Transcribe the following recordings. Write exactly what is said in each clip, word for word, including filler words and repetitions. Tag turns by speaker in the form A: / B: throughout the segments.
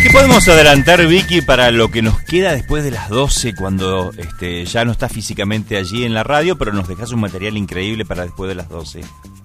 A: ¿Qué podemos adelantar, Vicky, para lo que nos queda después de las doce, cuando este, ya no está físicamente allí en la radio, pero nos dejas un material increíble para después de las doce?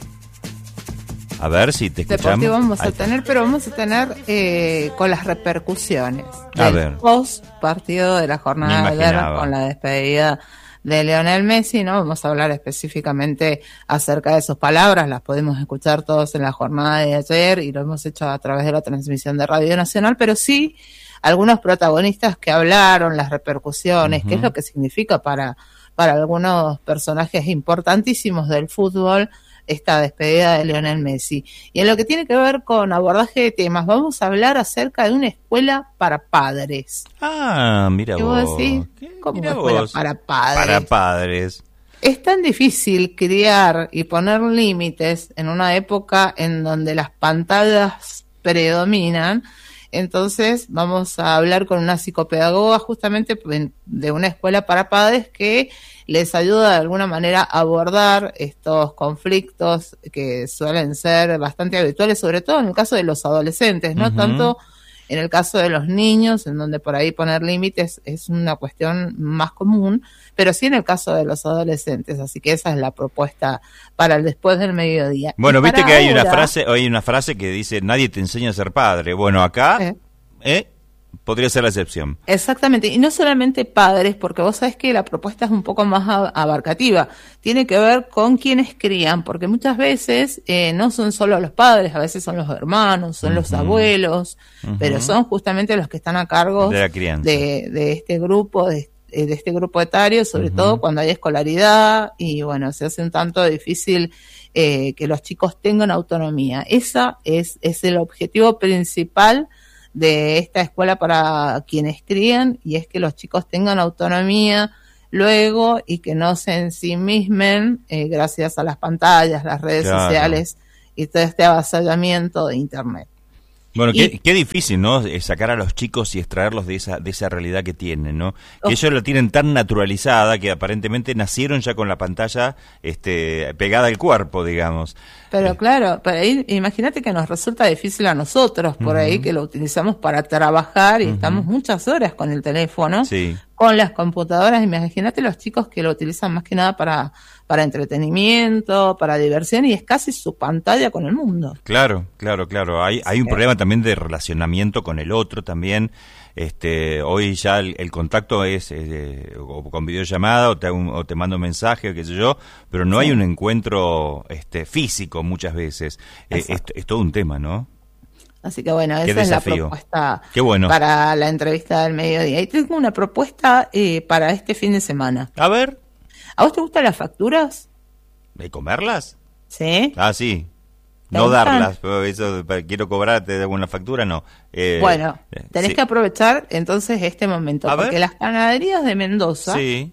A: A ver si te escuchamos.
B: Deportivo vamos a tener, pero vamos a tener eh, con las repercusiones
A: a
B: del
A: ver.
B: post partido de la jornada de ayer con la despedida de Lionel Messi, ¿no? Vamos a hablar específicamente acerca de sus palabras, las podemos escuchar todos en la jornada de ayer y lo hemos hecho a través de la transmisión de Radio Nacional, pero sí algunos protagonistas que hablaron, las repercusiones, uh-huh. qué es lo que significa para, para algunos personajes importantísimos del fútbol esta despedida de Lionel Messi. Y en lo que tiene que ver con abordaje de temas, vamos a hablar acerca de una escuela para padres.
A: Ah, mira vos.
B: Decís, ¿cómo
A: mira
B: una escuela
A: vos.
B: para padres?
A: Para padres.
B: Es tan difícil criar y poner límites en una época en donde las pantallas predominan. Entonces vamos a hablar con una psicopedagoga justamente de una escuela para padres que les ayuda de alguna manera a abordar estos conflictos que suelen ser bastante habituales, sobre todo en el caso de los adolescentes, no uh-huh. tanto en el caso de los niños, en donde por ahí poner límites es una cuestión más común, pero sí en el caso de los adolescentes, así que esa es la propuesta para el después del mediodía.
A: Bueno,
B: y
A: viste que
B: ahora,
A: hay una frase, hay una frase que dice, nadie te enseña a ser padre. Bueno, acá, ¿eh? ¿eh? podría ser la excepción.
B: Exactamente, y no solamente padres, porque vos sabés que la propuesta es un poco más abarcativa, tiene que ver con quienes crían, porque muchas veces eh, no son solo los padres, a veces son los hermanos, son uh-huh. los abuelos, uh-huh. pero son justamente los que están a cargo
A: de la crianza,
B: de, de este grupo, de, de este grupo etario, sobre uh-huh. todo cuando hay escolaridad, y bueno, se hace un tanto difícil eh, que los chicos tengan autonomía. Esa es, es el objetivo principal de esta escuela para quienes crían, y es que los chicos tengan autonomía luego y que no se ensimismen eh, gracias a las pantallas, las redes claro. sociales y todo este avasallamiento de internet.
A: Bueno,
B: y,
A: qué, qué difícil, ¿no? Sacar a los chicos y extraerlos de esa de esa realidad que tienen, ¿no? Que oh. ellos lo tienen tan naturalizada que aparentemente nacieron ya con la pantalla este, pegada al cuerpo, digamos.
B: Pero
A: eh.
B: claro, pero ahí, imagínate que nos resulta difícil a nosotros, por uh-huh. ahí, que lo utilizamos para trabajar y uh-huh. estamos muchas horas con el teléfono,
A: sí.
B: con las computadoras. Imagínate los chicos que lo utilizan más que nada para... para entretenimiento, para diversión, y es casi su pantalla con el mundo.
A: Claro, claro, claro. Hay hay un problema también de relacionamiento con el otro también. Este, hoy ya el, el contacto es eh, o con videollamada o te, un, o te mando un mensaje o qué sé yo, pero no sí. hay un encuentro este físico muchas veces. Eh, es, es todo un tema, ¿no?
B: Así que bueno,
A: Qué
B: esa
A: desafío.
B: es la propuesta
A: Qué bueno.
B: para la entrevista del mediodía. Y tengo una propuesta eh, para este fin de semana.
A: A ver.
B: ¿A vos te gustan las facturas?
A: ¿De comerlas?
B: Sí.
A: Ah, sí. No darlas, pero eso, quiero cobrarte de alguna factura, no. Eh,
B: bueno, tenés sí. que aprovechar entonces este momento,
A: A
B: porque
A: ver.
B: las panaderías de Mendoza
A: sí.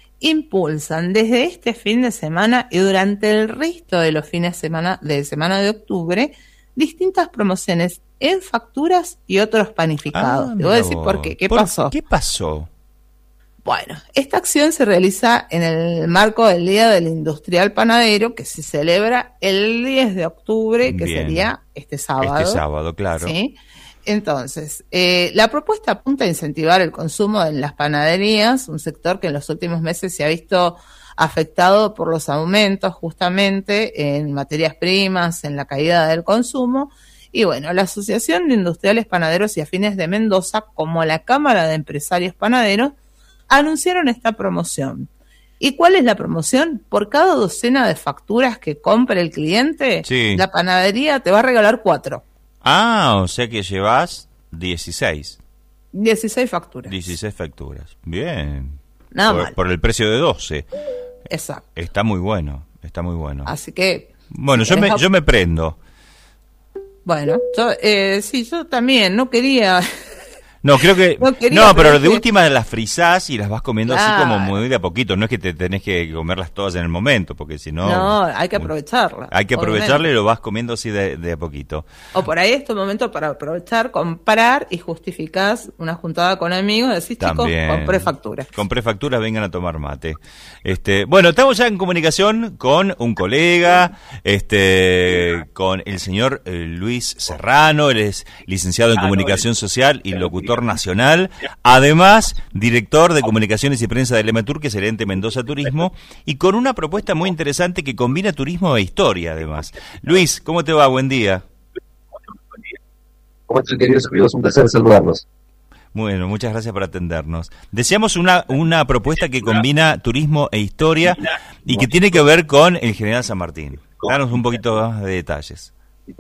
B: impulsan desde este fin de semana y durante el resto de los fines de semana de semana de octubre distintas promociones en facturas y otros panificados.
A: Ah,
B: Te voy a decir por qué. ¿Qué
A: ¿Por
B: pasó?
A: ¿Qué pasó?
B: Bueno, esta acción se realiza en el marco del Día del Industrial Panadero, que se celebra el diez de octubre, que
A: Bien.
B: sería este sábado.
A: Este sábado, claro.
B: ¿Sí? Entonces, eh, la propuesta apunta a incentivar el consumo en las panaderías, un sector que en los últimos meses se ha visto afectado por los aumentos justamente en materias primas, en la caída del consumo. Y bueno, la Asociación de Industriales Panaderos y Afines de Mendoza, como la Cámara de Empresarios Panaderos, anunciaron esta promoción. ¿Y cuál es la promoción? Por cada docena de facturas que compre el cliente,
A: sí.
B: la panadería te va a regalar cuatro.
A: Ah, o sea que llevas dieciséis.
B: dieciséis facturas.
A: dieciséis facturas. Bien.
B: Nada
A: por,
B: mal.
A: por el precio de doce.
B: Exacto.
A: Está muy bueno, está muy bueno.
B: Así que...
A: Bueno, yo me, yo me prendo.
B: Bueno, yo, eh, sí, yo también no quería...
A: No, creo que...
B: No, quería,
A: no pero
B: pero
A: de
B: que-
A: última las frizás y las vas comiendo así
B: Claro.
A: como muy de a poquito. No es que te tenés que comerlas todas en el momento, porque si no...
B: No, hay que aprovecharla.
A: Hay que aprovecharle
B: obviamente.
A: y lo vas comiendo así de, de a poquito.
B: O por ahí es tu momento para aprovechar, comprar y justificás una juntada con amigos, decís,
A: También.
B: chicos, compré factura.
A: Compré facturas, vengan a tomar mate. Este, bueno, estamos ya en comunicación con un colega, este, con el señor eh, Luis Serrano. Él es licenciado en Comunicación Social y locutor nacional. Además, director de Comunicaciones y Prensa de Lematur, que es el ente Mendoza Turismo, y con una propuesta muy interesante que combina turismo e historia, además. Luis, ¿cómo te va? Buen día.
C: ¿Cómo están, queridos amigos? Un placer saludarlos.
A: Bueno, muchas gracias por atendernos. Deseamos una, una propuesta que combina turismo e historia y que tiene que ver con el General San Martín. Danos un poquito más de detalles.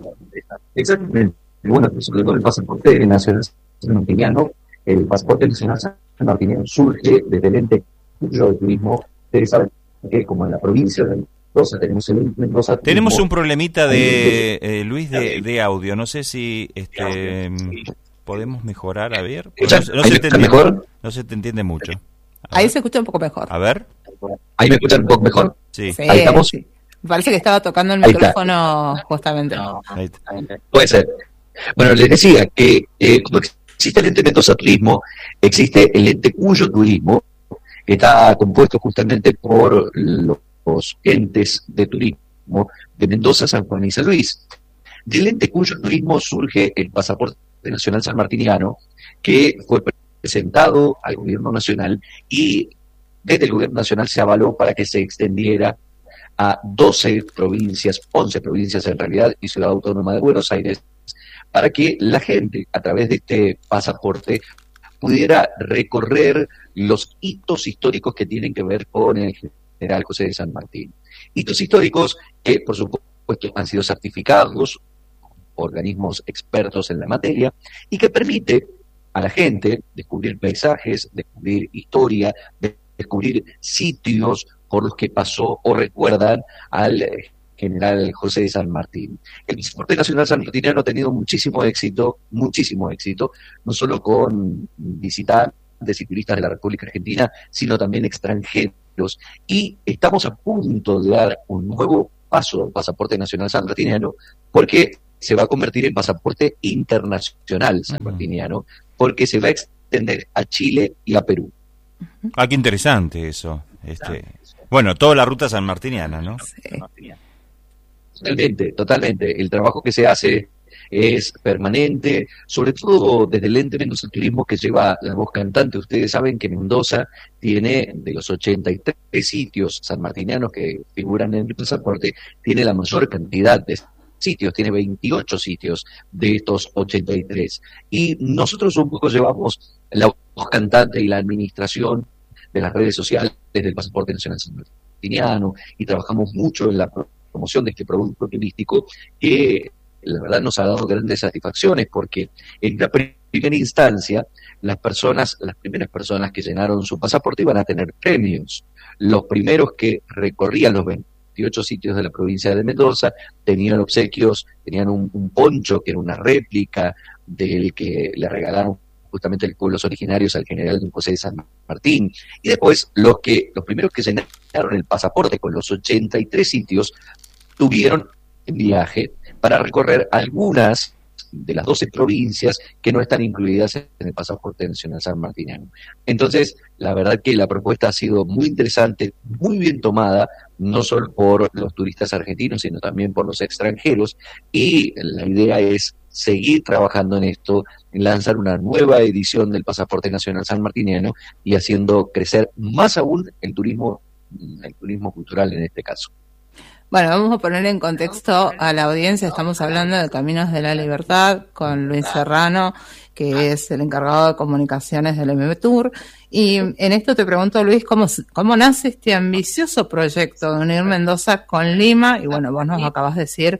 C: Exactamente. Bueno, sobre todo el pasaporte nacional sanmartiniano, el pasaporte nacional sanmartiniano surge desde el ente de turismo. Ustedes saben que como en la provincia de Mendoza tenemos el ente Mendoza Turismo.
A: Tenemos un problemita de eh, Luis de, de audio. No sé si este podemos mejorar, a ver. No,
C: ¿Escuchan?
A: no
C: ¿Ahí
A: se
C: me
A: te
C: escuchan
A: entiende,
C: mejor?
A: no se te entiende mucho. A
B: Ahí
A: ver,
B: se escucha un poco mejor.
A: a ver.
C: ¿Ahí me escuchan un poco mejor?
A: Sí.
B: Sí,
C: Ahí estamos.
B: sí. Me parece que estaba tocando el
C: Ahí está.
B: micrófono justamente.
A: Ahí está.
C: Puede ser. Bueno, les decía que eh, como existe el ente Mendoza Turismo, existe el ente Cuyo Turismo, que está compuesto justamente por los entes de turismo de Mendoza, San Juan y San Luis. Del ente Cuyo Turismo surge el pasaporte nacional sanmartiniano, que fue presentado al gobierno nacional y desde el gobierno nacional se avaló para que se extendiera a doce provincias, once provincias en realidad, y Ciudad Autónoma de Buenos Aires, para que la gente, a través de este pasaporte, pudiera recorrer los hitos históricos que tienen que ver con el general José de San Martín. Hitos históricos que, por supuesto, han sido certificados por organismos expertos en la materia y que permite a la gente descubrir paisajes, descubrir historia, de- descubrir sitios por los que pasó o recuerdan al eh, general José de San Martín. El pasaporte nacional sanmartiniano ha tenido muchísimo éxito, muchísimo éxito, no solo con visitantes y turistas de la República Argentina, sino también extranjeros. Y estamos a punto de dar un nuevo paso al pasaporte nacional sanmartiniano, porque se va a convertir en pasaporte internacional sanmartiniano, porque se va a extender a Chile y a Perú.
A: Ah, qué interesante eso. Este, bueno, toda la ruta sanmartiniana, ¿no?
B: Sí.
C: Totalmente, totalmente. El trabajo que se hace es permanente, sobre todo desde el ente Mendoza Turismo, que lleva la voz cantante. Ustedes saben que Mendoza tiene, de los ochenta y tres sitios sanmartinianos que figuran en el pasaporte, tiene la mayor cantidad de sitios, tiene veintiocho sitios de estos ochenta y tres. Y nosotros un poco llevamos la voz cantante y la administración de las redes sociales del pasaporte nacional sanmartiniano, y trabajamos mucho en la promoción de este producto turístico que la verdad nos ha dado grandes satisfacciones, porque en la primera instancia las personas, las primeras personas que llenaron su pasaporte iban a tener premios. Los primeros que recorrían los veintiocho sitios de la provincia de Mendoza tenían obsequios, tenían un, un poncho que era una réplica del que le regalaron justamente los pueblos originarios al general don José de San Martín. Y después los que los primeros que llenaron el pasaporte con los ochenta y tres sitios tuvieron viaje para recorrer algunas de las doce provincias que no están incluidas en el pasaporte nacional sanmartiniano. Entonces, la verdad que la propuesta ha sido muy interesante, muy bien tomada, no solo por los turistas argentinos, sino también por los extranjeros, y la idea es seguir trabajando en esto, lanzar una nueva edición del pasaporte nacional sanmartiniano y haciendo crecer más aún el turismo, el turismo cultural en este caso.
B: Bueno, vamos a poner en contexto a la audiencia. Estamos hablando de Caminos de la Libertad con Luis Serrano, que es el encargado de comunicaciones del Lematur. Y en esto te pregunto, Luis, ¿cómo, cómo nace este ambicioso proyecto de unir Mendoza con Lima? Y bueno, vos nos acabas de decir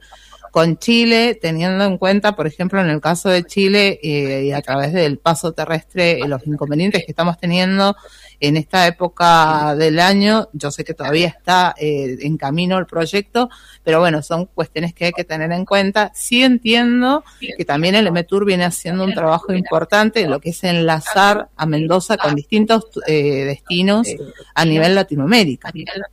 B: con Chile, teniendo en cuenta, por ejemplo, en el caso de Chile, eh, y a través del paso terrestre, eh, los inconvenientes que estamos teniendo en esta época del año. Yo sé que todavía está eh, en camino el proyecto, pero bueno, son cuestiones que hay que tener en cuenta. Sí entiendo que también el EMETUR viene haciendo un trabajo importante en lo que es enlazar a Mendoza con distintos eh, destinos a nivel Latinoamérica.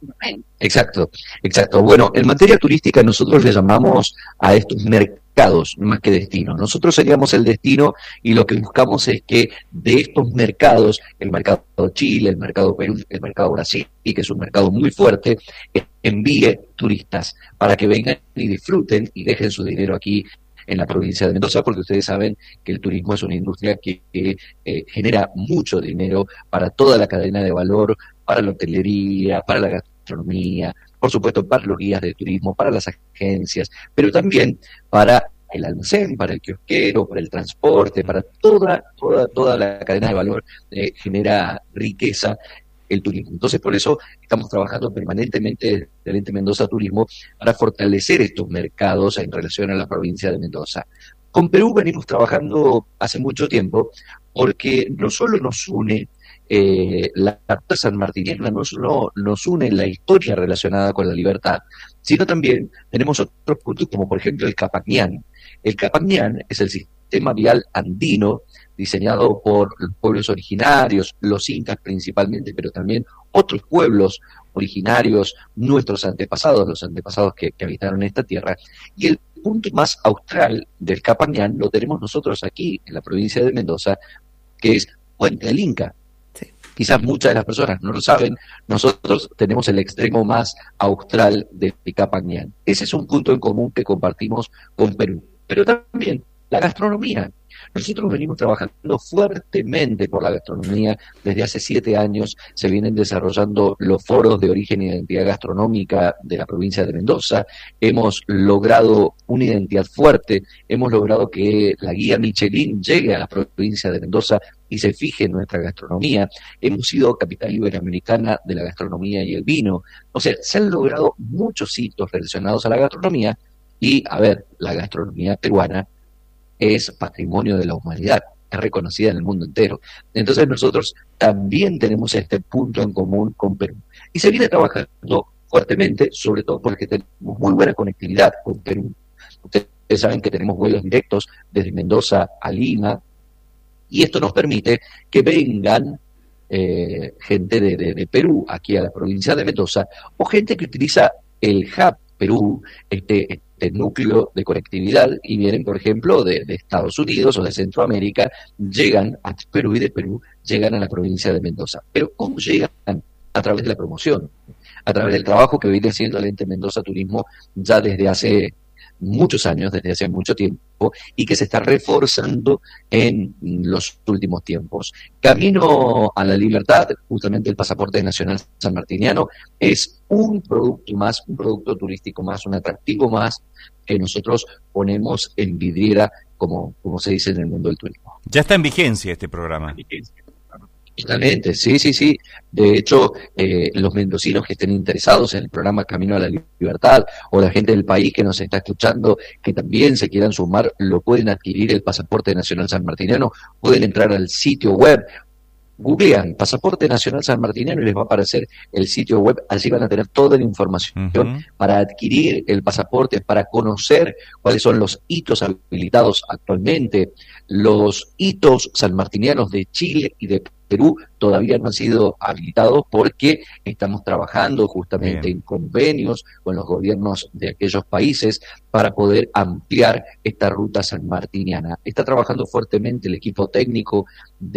C: Exacto, exacto. Bueno, en materia turística nosotros le llamamos a estos mercados más que destinos. Nosotros seríamos el destino y lo que buscamos es que de estos mercados, el mercado Chile, el mercado Perú, el mercado Brasil, que es un mercado muy fuerte, envíe turistas para que vengan y disfruten y dejen su dinero aquí en la provincia de Mendoza, porque ustedes saben que el turismo es una industria que, que eh, genera mucho dinero para toda la cadena de valor, para la hotelería, para la gastronomía, por supuesto para los guías de turismo, para las agencias, pero también para el almacén, para el kiosquero, para el transporte, para toda, toda, toda la cadena de valor eh, genera riqueza el turismo. Entonces, por eso estamos trabajando permanentemente desde el Ente Mendoza Turismo para fortalecer estos mercados en relación a la provincia de Mendoza. Con Perú venimos trabajando hace mucho tiempo porque no solo nos une eh, la ruta sanmartiniana, no solo nos une la historia relacionada con la libertad, sino también tenemos otros puntos como por ejemplo el Capacñán. El Capacñán es el sistema vial andino diseñado por los pueblos originarios, los incas principalmente, pero también otros pueblos originarios, nuestros antepasados, los antepasados que, que habitaron esta tierra. Y el punto más austral del Capacñán lo tenemos nosotros aquí, en la provincia de Mendoza, que es Puente del Inca. Sí. Quizás muchas de las personas no lo saben, nosotros tenemos el extremo más austral del Capacñán. Ese es un punto en común que compartimos con Perú. Pero también la gastronomía. Nosotros venimos trabajando fuertemente por la gastronomía. Desde hace siete años se vienen desarrollando los foros de origen e identidad gastronómica de la provincia de Mendoza. Hemos logrado una identidad fuerte, hemos logrado que la guía Michelin llegue a la provincia de Mendoza y se fije en nuestra gastronomía. Hemos sido capital iberoamericana de la gastronomía y el vino. O sea, se han logrado muchos hitos relacionados a la gastronomía y, a ver, la gastronomía peruana es patrimonio de la humanidad, es reconocida en el mundo entero. Entonces nosotros también tenemos este punto en común con Perú. Y se viene trabajando fuertemente, sobre todo porque tenemos muy buena conectividad con Perú. Ustedes saben que tenemos vuelos directos desde Mendoza a Lima, y esto nos permite que vengan eh, gente de, de, de Perú aquí a la provincia de Mendoza, o gente que utiliza el hub Perú, este, este núcleo de conectividad, y vienen, por ejemplo, de, de Estados Unidos o de Centroamérica, llegan a Perú y de Perú llegan a la provincia de Mendoza. Pero ¿cómo llegan? A través de la promoción, a través del trabajo que viene haciendo el Ente Mendoza Turismo ya desde hace muchos años, desde hace mucho tiempo, y que se está reforzando en los últimos tiempos. Camino a la libertad, justamente el pasaporte nacional sanmartiniano, es un producto más, un producto turístico más, un atractivo más que nosotros ponemos en vidriera, como, como se dice en el mundo del turismo.
A: Ya está en vigencia este programa.
C: Justamente, sí, sí, sí. De hecho, eh, los mendocinos que estén interesados en el programa Camino a la Libertad, o la gente del país que nos está escuchando, que también se quieran sumar, lo pueden adquirir el pasaporte nacional sanmartiniano, pueden entrar al sitio web, googlean Pasaporte Nacional Sanmartiniano y les va a aparecer el sitio web, allí van a tener toda la información uh-huh. para adquirir el pasaporte, para conocer cuáles son los hitos habilitados actualmente. Los hitos sanmartinianos de Chile y de Perú todavía no han sido habilitados porque estamos trabajando justamente Bien. en convenios con los gobiernos de aquellos países para poder ampliar esta ruta sanmartiniana. Está trabajando fuertemente el equipo técnico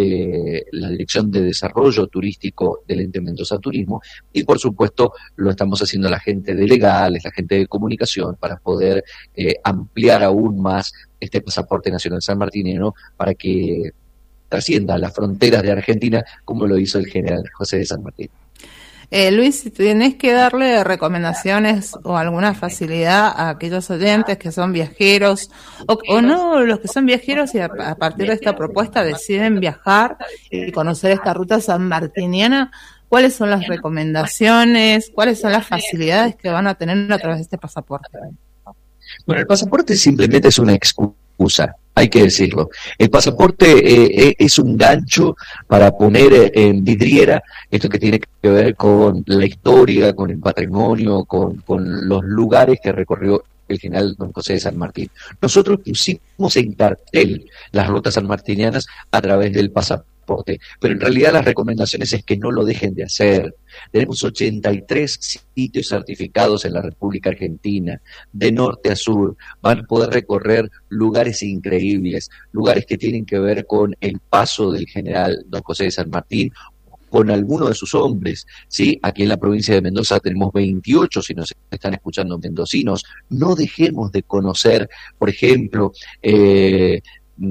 C: de la Dirección de Desarrollo Turístico del Ente Mendoza Turismo y por supuesto lo estamos haciendo la gente de legales, la gente de comunicación para poder eh, ampliar aún más este pasaporte nacional sanmartiniano para que trascienda las fronteras de Argentina, como lo hizo el general José de San Martín.
B: Eh, Luis, si tenés que darle recomendaciones o alguna facilidad a aquellos oyentes que son viajeros, o, o no los que son viajeros y a, a partir de esta propuesta deciden viajar y conocer esta ruta sanmartiniana, ¿cuáles son las recomendaciones? ¿Cuáles son las facilidades que van a tener a través de este pasaporte?
C: Bueno, el pasaporte simplemente es una excusa, hay que decirlo. El pasaporte eh, es un gancho para poner eh, en vidriera esto que tiene que ver con la historia, con el patrimonio, con, con los lugares que recorrió el general don José de San Martín. Nosotros pusimos en cartel las rutas sanmartinianas a través del pasaporte, pero en realidad las recomendaciones es que no lo dejen de hacer. Tenemos ochenta y tres sitios certificados en la República Argentina, de norte a sur. Van a poder recorrer lugares increíbles, lugares que tienen que ver con el paso del general don José de San Martín, con alguno de sus hombres, ¿sí? Aquí en la provincia de Mendoza tenemos veintiocho, si nos están escuchando mendocinos. No dejemos de conocer, por ejemplo, eh,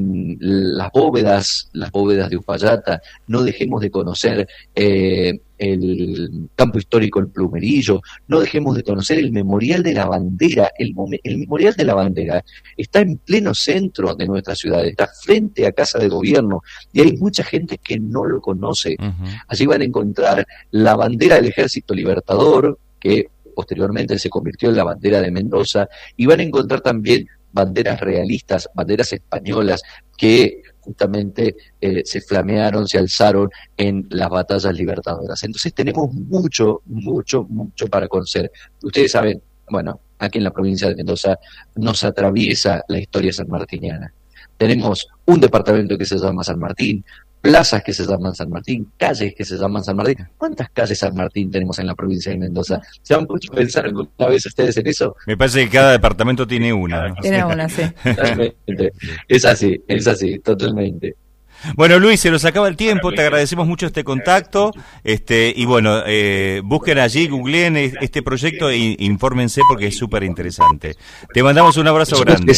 C: las bóvedas, las bóvedas de Uspallata, no dejemos de conocer eh, el campo histórico El Plumerillo, no dejemos de conocer el Memorial de la Bandera. El, el Memorial de la Bandera está en pleno centro de nuestra ciudad, está frente a Casa de Gobierno, y hay mucha gente que no lo conoce. Uh-huh. Allí van a encontrar la bandera del Ejército Libertador, que posteriormente se convirtió en la bandera de Mendoza, y van a encontrar también banderas realistas, banderas españolas, que justamente eh, se flamearon, se alzaron en las batallas libertadoras. Entonces tenemos mucho, mucho, mucho para conocer. Ustedes saben, bueno, aquí en la provincia de Mendoza nos atraviesa la historia sanmartiniana. Tenemos un departamento que se llama San Martín, plazas que se llaman San Martín, calles que se llaman San Martín. ¿Cuántas calles San Martín tenemos en la provincia de Mendoza? ¿Se han podido pensar alguna vez ustedes en eso?
A: Me parece que cada departamento tiene una, ¿no?
B: Tiene una, sí.
C: Totalmente. Es así, es así, totalmente.
A: Bueno, Luis, se nos acaba el tiempo, te agradecemos mucho este contacto, este y bueno, eh, busquen allí, googleen este proyecto e infórmense porque es súper interesante. Te mandamos un abrazo grande.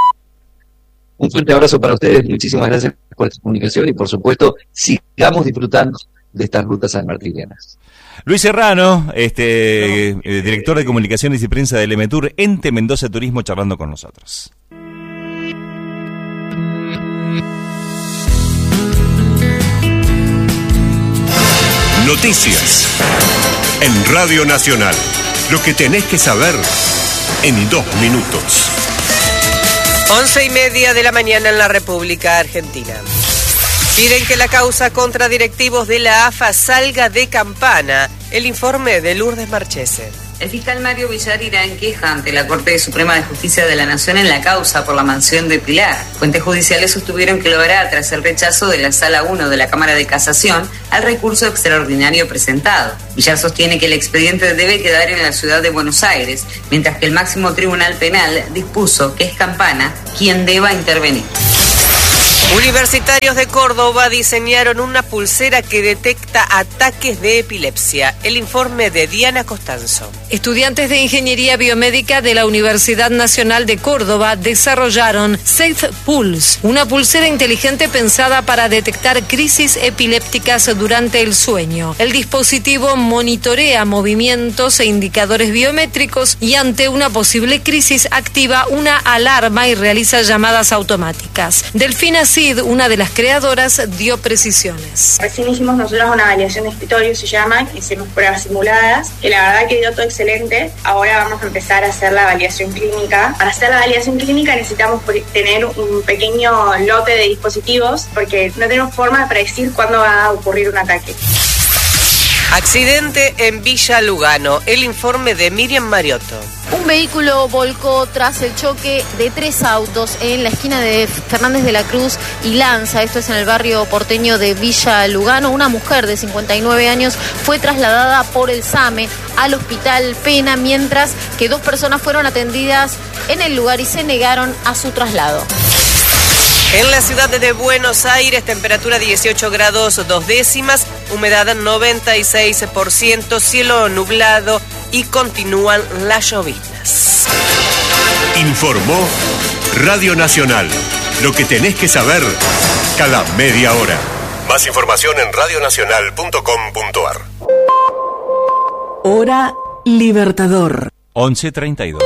C: Un fuerte abrazo para ustedes, muchísimas gracias por esta comunicación y por supuesto sigamos disfrutando de estas rutas sanmartinianas.
A: Luis Serrano, este eh, director de comunicaciones y prensa del Emetur, Ente Mendoza Turismo, charlando con nosotros.
D: Noticias en Radio Nacional. Lo que tenés que saber en dos minutos.
E: Once y media de la mañana en la República Argentina. Piden que la causa contra directivos de la A F A salga de campana. El informe de Lourdes Marchese.
F: El fiscal Mario Villar irá en queja ante la Corte Suprema de Justicia de la Nación en la causa por la mansión de Pilar. Fuentes judiciales sostuvieron que lo hará tras el rechazo de la Sala uno de la Cámara de Casación al recurso extraordinario presentado. Villar sostiene que el expediente debe quedar en la ciudad de Buenos Aires, mientras que el máximo tribunal penal dispuso que es Campana quien deba intervenir.
E: Universitarios de Córdoba diseñaron una pulsera que detecta ataques de epilepsia. El informe de Diana Costanzo.
G: Estudiantes de Ingeniería Biomédica de la Universidad Nacional de Córdoba desarrollaron Safe Pulse, una pulsera inteligente pensada para detectar crisis epilépticas durante el sueño. El dispositivo monitorea movimientos e indicadores biométricos y ante una posible crisis activa una alarma y realiza llamadas automáticas. Delfina Cid, una de las creadoras, dio precisiones.
H: Recién hicimos nosotros una validación de escritorio, se llama, hicimos pruebas simuladas, que la verdad que dio todo excelente. Ahora vamos a empezar a hacer la validación clínica. Para hacer la validación clínica necesitamos tener un pequeño lote de dispositivos, porque no tenemos forma de predecir cuándo va a ocurrir un ataque.
E: Accidente en Villa Lugano. El informe de Miriam Mariotto.
I: Un vehículo volcó tras el choque de tres autos en la esquina de Fernández de la Cruz y Lanza. Esto es en el barrio porteño de Villa Lugano. Una mujer de cincuenta y nueve años fue trasladada por el SAME al Hospital Pena, mientras que dos personas fueron atendidas en el lugar y se negaron a su traslado.
E: En la ciudad de Buenos Aires, temperatura dieciocho grados dos décimas, humedad noventa y seis por ciento, cielo nublado y continúan las lloviznas.
D: Informó Radio Nacional. Lo que tenés que saber cada media hora. Más información en radionacional punto com punto ar.
J: Hora Libertador.
A: once treinta y dos.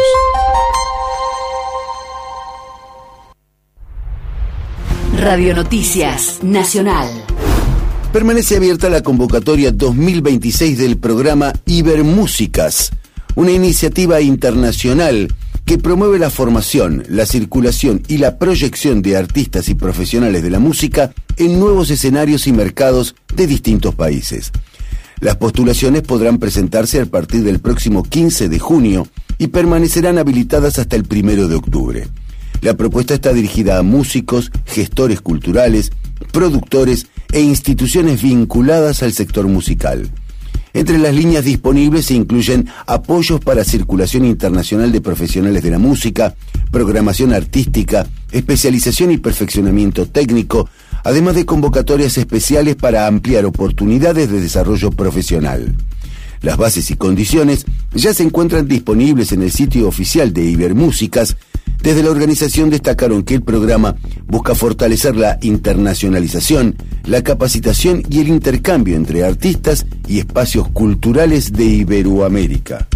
J: Radio Noticias Nacional.
K: Permanece abierta la convocatoria dos mil veintiséis del programa Ibermúsicas, una iniciativa internacional que promueve la formación, la circulación y la proyección de artistas y profesionales de la música en nuevos escenarios y mercados de distintos países. Las postulaciones podrán presentarse a partir del próximo quince de junio y permanecerán habilitadas hasta el primero de octubre. La propuesta está dirigida a músicos, gestores culturales, productores e instituciones vinculadas al sector musical. Entre las líneas disponibles se incluyen apoyos para circulación internacional de profesionales de la música, programación artística, especialización y perfeccionamiento técnico, además de convocatorias especiales para ampliar oportunidades de desarrollo profesional. Las bases y condiciones ya se encuentran disponibles en el sitio oficial de Ibermúsicas. Desde la organización destacaron que el programa busca fortalecer la internacionalización, la capacitación y el intercambio entre artistas y espacios culturales de Iberoamérica.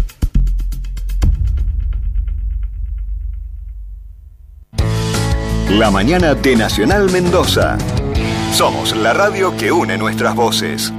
L: La mañana de Nacional Mendoza. Somos la radio que une nuestras voces.